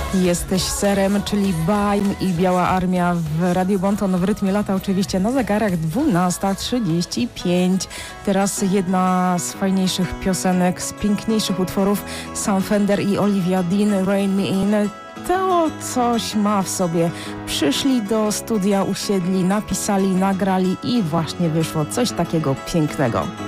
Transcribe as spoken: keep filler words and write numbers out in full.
Jesteś serem, czyli Baim i Biała Armia w Radiu Bonton w rytmie lata, oczywiście na zegarach dwunasta trzydzieści pięć. Teraz jedna z fajniejszych piosenek, z piękniejszych utworów, Sam Fender i Olivia Dean, Rain Me In. To coś ma w sobie. Przyszli do studia, usiedli, napisali, nagrali i właśnie wyszło coś takiego pięknego.